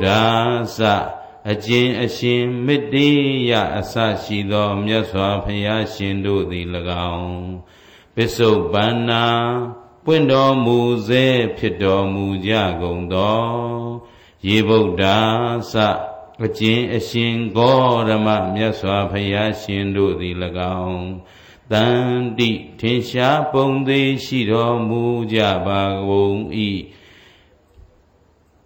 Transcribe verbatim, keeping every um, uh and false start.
ဒ္ဓသအကျင့်အရှင်မေတ္တေယအစရှိသောမြတ်စွာဘုရားရှင်တို့သည်၎င်းပစ္စုပန္နာပွင့်တော်မူစေဖြစ်တော်မူကြကုန်သောယေဗုဒ္ဓသအကျင့်အရှင်ဂေါရမမြတ်စွာဘုရားရှင်တို့သည်၎င်းတန်တိထင်ရှားပုံသေးရှိတော်မူကြပါကုန်၏